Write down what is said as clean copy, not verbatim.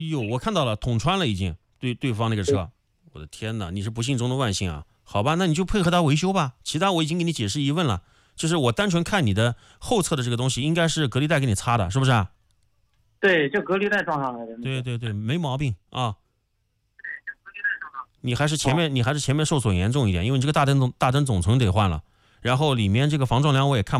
哟，我看到了，捅穿了已经，对方那个车，我的天哪，你是不幸中的万幸啊！好吧，那你就配合他维修吧，其他我已经给你解释疑问了，就是我单纯看你的后侧的这个东西，应该是隔离带给你擦的，是不是啊？ 对，就隔离带撞上来的。 对，没毛病啊。你还是前面受损严重一点，因为你这个大灯总成得换了，然后里面这个防撞梁我也看。